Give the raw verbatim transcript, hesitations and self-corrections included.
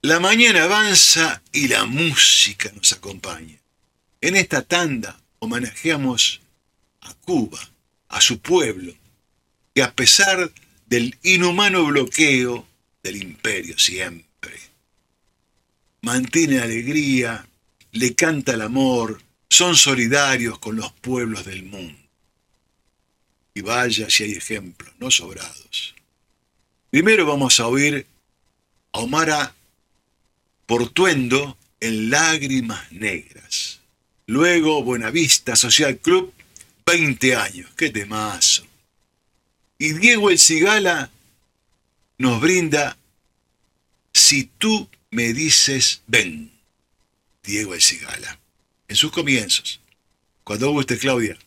La mañana avanza y la música nos acompaña. En esta tanda homenajeamos a Cuba, a su pueblo, que a pesar del inhumano bloqueo del imperio siempre, mantiene alegría, le canta el amor, son solidarios con los pueblos del mundo. Y vaya si hay ejemplos, no sobrados. Primero vamos a oír a Omar Portuendo en Lágrimas Negras. Luego Buenavista Social Club, veinte años, qué temazo. Y Diego El Cigala nos brinda Si tú me dices ven. Diego El Cigala, en sus comienzos. Cuando guste, Claudia.